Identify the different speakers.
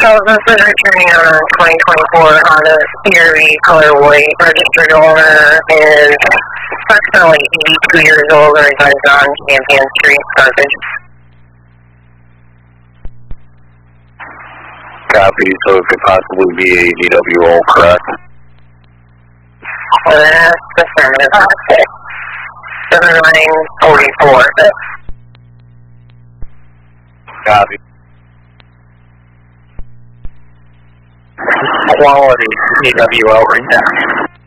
Speaker 1: So this is returning on a 2024 Honda CRV color white. Registered owner is approximately 82 years old and resides on Champion Street, Carthage.
Speaker 2: Copy, so it could possibly be a VW roll, correct?
Speaker 1: That's affirmative. Okay. 7944.
Speaker 2: Copy.
Speaker 3: Quality VW over here.